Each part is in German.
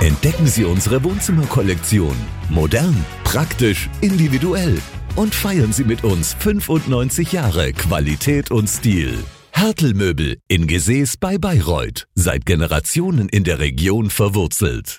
Entdecken Sie unsere Wohnzimmerkollektion. Modern, praktisch, individuell. Und feiern Sie mit uns 95 Jahre Qualität und Stil. Hertel Möbel in Gesäß bei Bayreuth. Seit Generationen in der Region verwurzelt.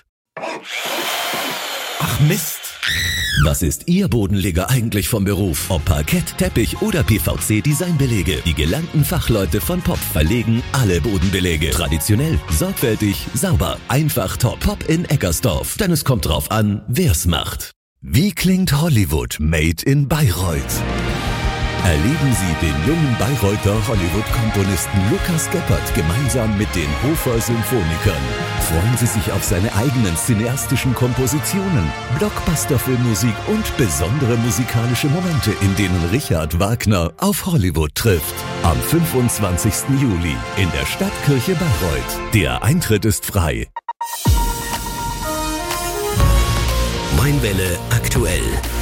Ach Mist. Was ist Ihr Bodenleger eigentlich vom Beruf? Ob Parkett, Teppich oder PVC-Designbelege. Die gelernten Fachleute von Popp verlegen alle Bodenbelege. Traditionell, sorgfältig, sauber, einfach top. Popp in Eckersdorf. Denn es kommt drauf an, wer's macht. Wie klingt Hollywood made in Bayreuth? Erleben Sie den jungen Bayreuther Hollywood-Komponisten Lukas Geppert gemeinsam mit den Hofer Symphonikern. Freuen Sie sich auf seine eigenen cineastischen Kompositionen, Blockbuster-Filmmusik und besondere musikalische Momente, in denen Richard Wagner auf Hollywood trifft. Am 25. Juli in der Stadtkirche Bayreuth. Der Eintritt ist frei. Mainwelle aktuell.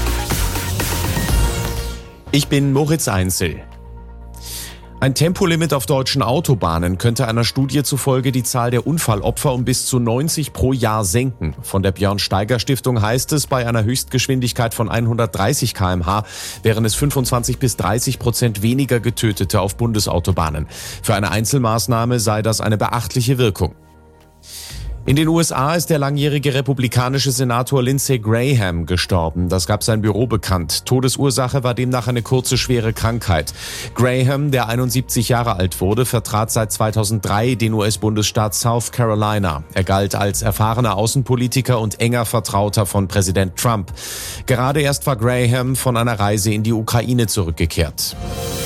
Ich bin Moritz Einzel. Ein Tempolimit auf deutschen Autobahnen könnte einer Studie zufolge die Zahl der Unfallopfer um bis zu 90 pro Jahr senken. Von der Björn-Steiger-Stiftung heißt es, bei einer Höchstgeschwindigkeit von 130 km/h wären es 25-30% weniger Getötete auf Bundesautobahnen. Für eine Einzelmaßnahme sei das eine beachtliche Wirkung. In den USA ist der langjährige republikanische Senator Lindsey Graham gestorben. Das gab sein Büro bekannt. Todesursache war demnach eine kurze, schwere Krankheit. Graham, der 71 Jahre alt wurde, vertrat seit 2003 den US-Bundesstaat South Carolina. Er galt als erfahrener Außenpolitiker und enger Vertrauter von Präsident Trump. Gerade erst war Graham von einer Reise in die Ukraine zurückgekehrt.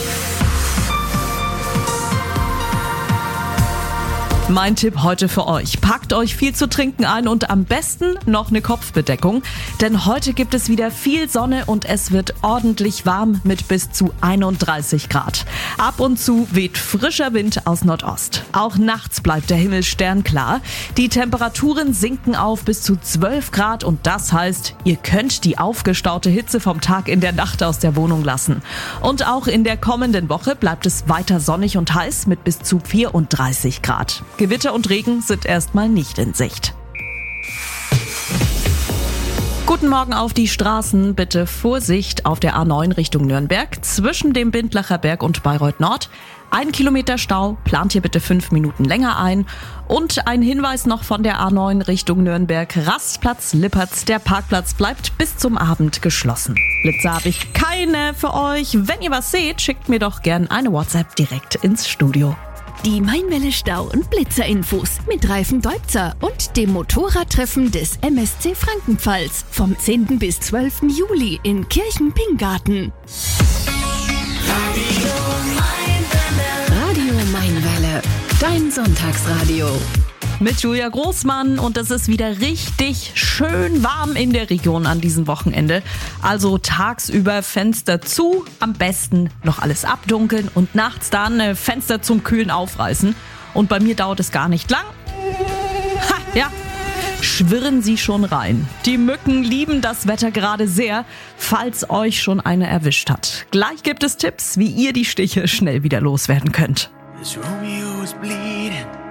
Mein Tipp heute für euch. Packt euch viel zu trinken ein und am besten noch eine Kopfbedeckung. Denn heute gibt es wieder viel Sonne und es wird ordentlich warm mit bis zu 31 Grad. Ab und zu weht frischer Wind aus Nordost. Auch nachts bleibt der Himmel sternklar. Die Temperaturen sinken auf bis zu 12 Grad und das heißt, ihr könnt die aufgestaute Hitze vom Tag in der Nacht aus der Wohnung lassen. Und auch in der kommenden Woche bleibt es weiter sonnig und heiß mit bis zu 34 Grad. Gewitter und Regen sind erstmal nicht in Sicht. Guten Morgen auf die Straßen. Bitte Vorsicht auf der A9 Richtung Nürnberg zwischen dem Bindlacher Berg und Bayreuth Nord. 1 Kilometer Stau, plant hier bitte 5 Minuten länger ein. Und ein Hinweis noch von der A9 Richtung Nürnberg. Rastplatz Lippertz, der Parkplatz bleibt bis zum Abend geschlossen. Blitze habe ich keine für euch. Wenn ihr was seht, schickt mir doch gern eine WhatsApp direkt ins Studio. Die Mainwelle Stau- und Blitzer-Infos mit Reifen Deutzer und dem Motorradtreffen des MSC Frankenpfalz vom 10. bis 12. Juli in Kirchen-Pingarten. Radio Mainwelle, dein Sonntagsradio. Mit Julia Großmann und es ist wieder richtig schön warm in der Region an diesem Wochenende. Also tagsüber Fenster zu, am besten noch alles abdunkeln und nachts dann Fenster zum Kühlen aufreißen. Und bei mir dauert es gar nicht lang. Ha, ja, schwirren Sie schon rein. Die Mücken lieben das Wetter gerade sehr, falls euch schon eine erwischt hat. Gleich gibt es Tipps, wie ihr die Stiche schnell wieder loswerden könnt. This Romeo is bleeding.